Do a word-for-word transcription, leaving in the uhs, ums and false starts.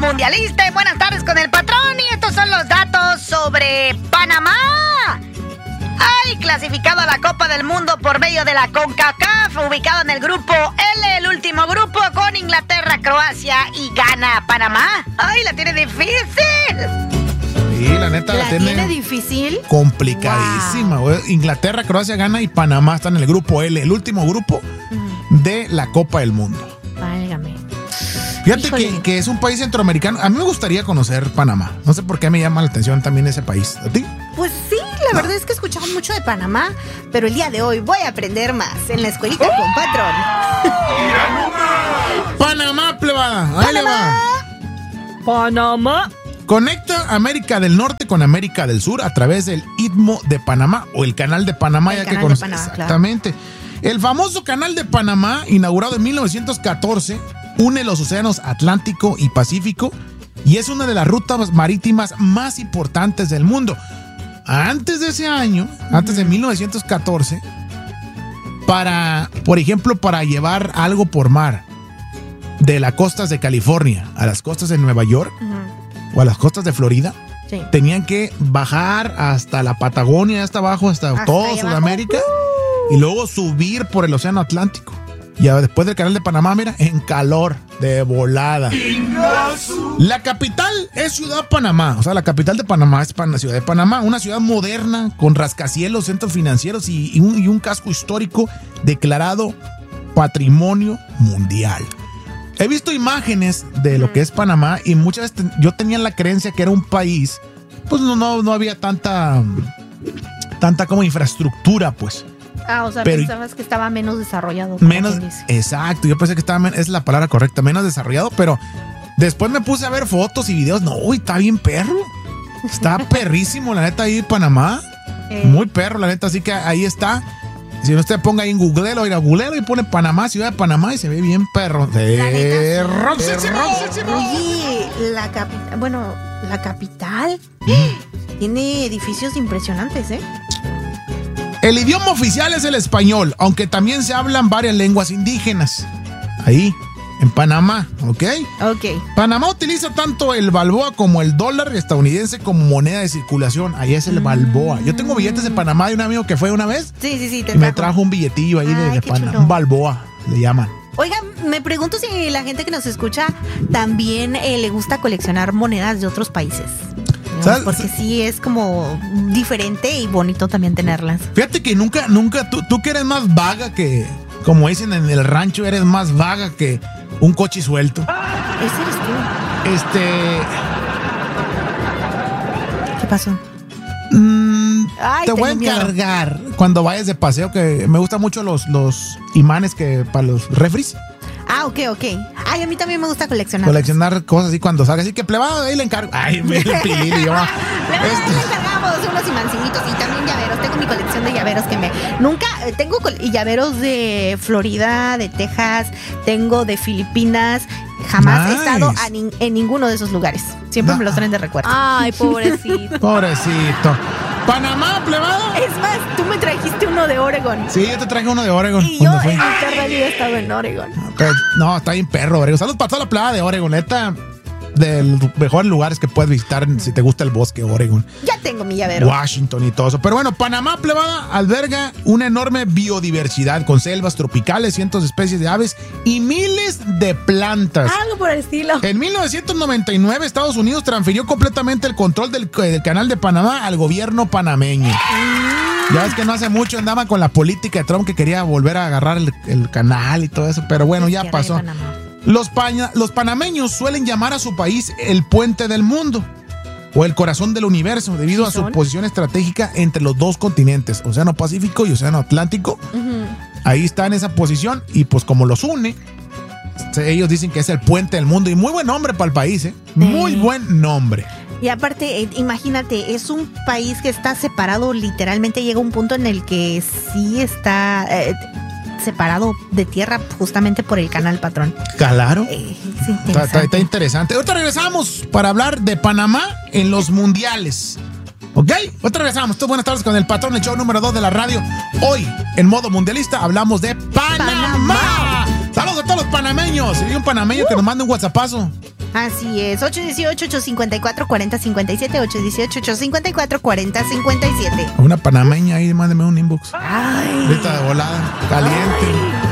mundialista y buenas tardes con el patrón. Y estos son los datos sobre Panamá. Ay, clasificado a la Copa del Mundo por medio de la CONCACAF, ubicado en el grupo L, el último grupo, con Inglaterra, Croacia y Ghana. Panamá, ay, la tiene difícil. Sí, la neta la, ¿La tiene, tiene difícil? Complicadísima, güey. Wow. Inglaterra, Croacia, Ghana y Panamá están en el grupo L, el último grupo uh-huh. de la Copa del Mundo. Válgame. Fíjate que, que es un país centroamericano. A mí me gustaría conocer Panamá. No sé por qué me llama la atención también ese país. ¿A ti? Pues sí, la no. verdad es que he escuchado mucho de Panamá, pero el día de hoy voy a aprender más en la escuelita ¡Oh! Con Patrón. Panamá, plebada. Ahí Panamá. le va. Panamá. Conecta América del Norte con América del Sur a través del Istmo de Panamá o el Canal de Panamá, el ya que conoces. Exactamente. Claro. El famoso Canal de Panamá, inaugurado en mil novecientos catorce, une los océanos Atlántico y Pacífico y es una de las rutas marítimas más importantes del mundo. Antes de ese año, uh-huh. antes de mil novecientos catorce, para, por ejemplo, para llevar algo por mar de las costas de California a las costas de Nueva York uh-huh. o a las costas de Florida, sí. tenían que bajar hasta la Patagonia, hasta abajo, hasta, hasta todo Sudamérica. Uh. Y luego subir por el océano Atlántico. Y después del Canal de Panamá, mira, en calor, de volada. La capital es Ciudad Panamá. O sea, la capital de Panamá es la Ciudad de Panamá. Una ciudad moderna, con rascacielos, centros financieros y, y, un, y un casco histórico declarado Patrimonio Mundial. He visto imágenes de lo que es Panamá y muchas veces yo tenía la creencia que era un país, pues no, no, no había tanta, tanta como infraestructura, pues. Ah, o sea, pero pensabas que estaba menos desarrollado. Menos, exacto, yo pensé que estaba, es la palabra correcta, menos desarrollado, pero después me puse a ver fotos y videos, no, uy, está bien perro, está perrísimo, la neta, ahí en Panamá, eh. muy perro, la neta, así que ahí está. Si usted ponga ahí en Google, oiga, Google y pone Panamá, Ciudad de Panamá y se ve bien perro. Perro. Oye, la capital, bueno, la capital mm. tiene edificios impresionantes, ¿eh? El idioma oficial es el español, aunque también se hablan varias lenguas indígenas. Ahí, en Panamá, ¿ok? Ok. Panamá utiliza tanto el balboa como el dólar estadounidense como moneda de circulación. Ahí es el balboa. Yo tengo billetes de Panamá de un amigo que fue una vez. Sí, sí, sí. Te y me trajo un billetillo ahí Ay, de, de Panamá. Un balboa, le llaman. Oigan, me pregunto si la gente que nos escucha también eh, le gusta coleccionar monedas de otros países. ¿Sabes? Porque sí es como diferente y bonito también tenerlas. Fíjate que nunca, nunca, tú, tú que eres más vaga que, como dicen en el rancho, eres más vaga que un coche suelto. Ese eres tú. Este. ¿Qué pasó? Mm, Ay, te voy a encargar miedo. Cuando vayas de paseo, que me gustan mucho los, los imanes que para los refris. Ah, ok, ok. Ay, a mí también me gusta coleccionar. Coleccionar cosas así cuando salga. Así que plebado, ahí le encargo. Ay, me pilili, yo. Este. Le encargamos unos imancitos y también llaveros. Tengo mi colección de llaveros que me... Nunca... Tengo llaveros de Florida, de Texas, tengo de Filipinas. Jamás nice. he estado a ni, en ninguno de esos lugares. Siempre no. me los traen de recuerdo. Ay, pobrecito. Pobrecito. Panamá, plebado. Es más, tú me trajiste uno de Oregon. Sí, yo te traje uno de Oregon. Y yo en mi perra vida he estado en Oregon. Pero, no, está bien perro, Oregon. Saludos para toda la playa de Oregon, neta. De los mejores lugares que puedes visitar si te gusta el bosque, Oregon. Ya tengo mi llavero. Washington y todo eso. Pero bueno, Panamá, plebada, alberga una enorme biodiversidad con selvas tropicales, cientos de especies de aves y miles de plantas. Algo por el estilo. En mil novecientos noventa y nueve, Estados Unidos transfirió completamente el control del, del canal de Panamá al gobierno panameño. Mm. Ya ves que no hace mucho andaban con la política de Trump que quería volver a agarrar el, el canal y todo eso. Pero bueno, ya pasó. Los, paña, los panameños suelen llamar a su país el puente del mundo o el corazón del universo debido ¿Sí a su son? posición estratégica entre los dos continentes, Océano Pacífico y Océano Atlántico. Uh-huh. Ahí está en esa posición y pues como los une, ellos dicen que es el puente del mundo y muy buen nombre para el país, ¿eh? Muy eh. buen nombre. Y aparte, eh, imagínate, es un país que está separado, literalmente llega un punto en el que sí está... Eh, separado de tierra justamente por el canal, patrón. Claro. Eh, está, está, está interesante. Ahorita regresamos para hablar de Panamá en los mundiales. ¿Ok? Ahorita regresamos. Tú, buenas tardes con el patrón, el show número dos de la radio. Hoy, en modo mundialista, hablamos de Panamá. Panamá. Saludos a todos los panameños. Si hay un panameño uh. que nos mande un whatsappazo. Así es, ocho uno ocho, ocho cinco cuatro, cuatro cero cinco siete, ocho uno ocho, ocho cinco cuatro, cuatro cero cinco siete. Una panameña ahí, mándeme un inbox. Ay. Ahorita de volada, caliente. Ay.